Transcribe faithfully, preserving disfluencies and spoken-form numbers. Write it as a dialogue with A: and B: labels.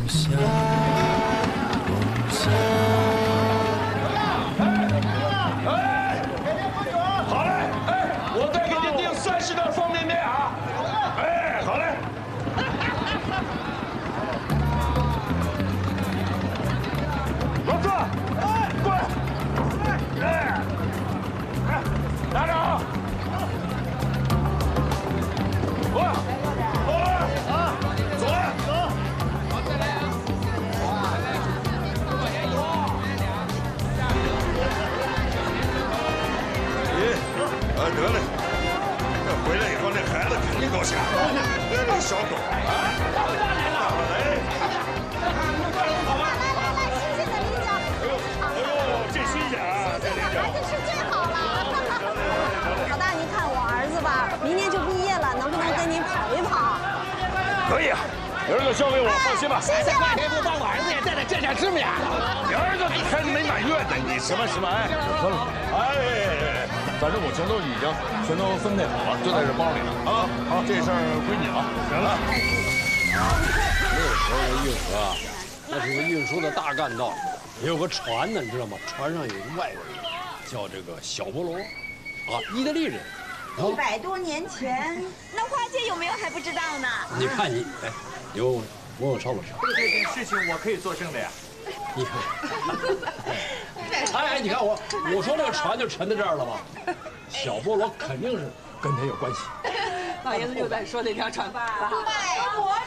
A: 想，梦想。
B: 哎，好嘞，哎，我再给您订三十袋方便面啊！哎，好嘞。老四，哎，过来，哎，哎，拿着啊！过来，过来啊！走了，走。好，再来啊！咦，啊，得嘞，这回来以后，那孩子肯定高兴。这这小狗啊，大不大来了？大了来。好吧，来来来，新鲜的菱角。哎呦，哎呦，这新鲜啊！这菱角。孩子吃最好了。
C: 老大，您看我儿子吧，明年就毕业了，能不能跟您跑一跑？
B: 可以啊，儿子交给我，放心吧。
C: 谢谢。
D: 过两天不把我儿子也带来见见世面？
B: 你儿子还没满月呢，你什么什么哎？分了，哎，反正我全都已经全都分配好了，就在这包里呢啊。好，这事儿归你了。行了。
D: 那时候的运河啊，那是个运输的大干道，有个船呢，你知道吗？船上有个外国人，叫这个小波罗，啊，意大利人。
E: 一百多年前，
F: 那花姐有没有还不知道呢？
D: 你看你，哎，有某某超老师。
G: 这件事情我可以作证的呀。
D: 你看，哎哎，你看我，我说那个船就沉在这儿了吧？小波罗肯定是跟他有关系。
F: 老爷子就在说那条船吧？
E: 百国